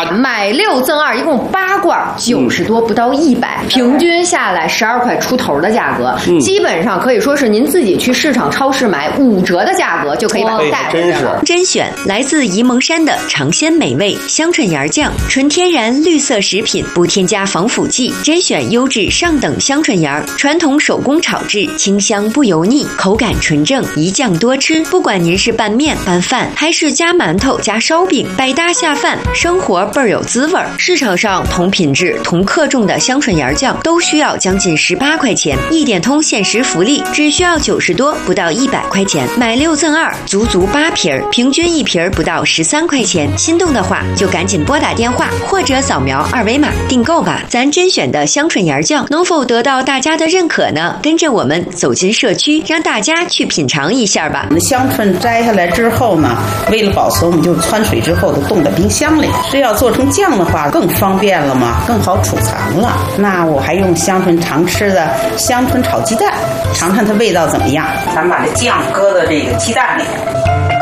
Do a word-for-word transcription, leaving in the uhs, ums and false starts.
买六赠二，一共八罐，九十多不到一百，平均下来十二块出头的价格，嗯、基本上可以说是您自己去市场超市买五折的价格就可以把它带回来了。 甄选来自沂蒙山的尝鲜美味香椿芽酱，纯天然绿色食品，不添加防腐剂。甄选优质上等香椿芽，传统手工炒制，清香不油腻，口感纯正，一酱多吃。不管您是拌面、拌饭，还是加馒头、加烧饼，百搭下饭，生活倍儿有滋味。市场上同品质、同克重的香椿芽酱都需要将近十八块钱，一点通限时福利，只需要九十多，不到一百块钱，买六赠二，足足八瓶儿，平均一瓶儿不到十三块钱。心动的话就赶紧拨打电话或者扫描二维码订购吧。咱甄选的香椿芽酱能否得到大家的认可呢？跟着我们走进社区，让大家去品尝一下吧。 香椿摘下来之后呢，为了保存，我们就汆水之后就冻在冰箱里。这要做成酱的话，更方便了嘛，更好储藏了。那我还用香椿常吃的香椿炒鸡蛋，尝尝它味道怎么样。咱把这酱搁到这个鸡蛋里。